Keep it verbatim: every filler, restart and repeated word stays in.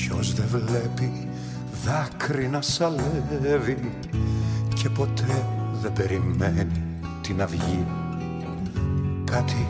Ποιος δεν βλέπει δάκρυ να σαλεύει και ποτέ δεν περιμένει την αυγή. Κάτι